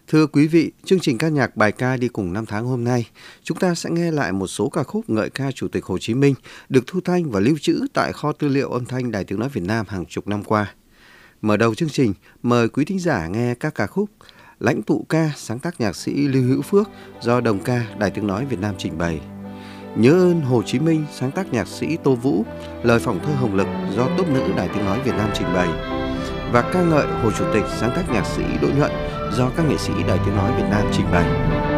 Thưa quý vị, chương trình ca nhạc bài ca đi cùng năm tháng hôm nay, chúng ta sẽ nghe lại một số ca khúc ngợi ca Chủ tịch Hồ Chí Minh được thu thanh và lưu trữ tại kho tư liệu âm thanh Đài Tiếng nói Việt Nam hàng chục năm qua. Mở đầu chương trình, mời quý thính giả nghe các ca khúc Lãnh tụ ca sáng tác nhạc sĩ Lưu Hữu Phước do Đồng ca Đài Tiếng nói Việt Nam trình bày. Nhớ ơn Hồ Chí Minh sáng tác nhạc sĩ Tô Vũ, lời phỏng thơ Hồng Lực do Tốp nữ Đài Tiếng nói Việt Nam trình bày. Và ca ngợi Hồ Chủ tịch sáng tác nhạc sĩ Đỗ Nhuận do các nghệ sĩ Đài Tiếng nói Việt Nam trình bày.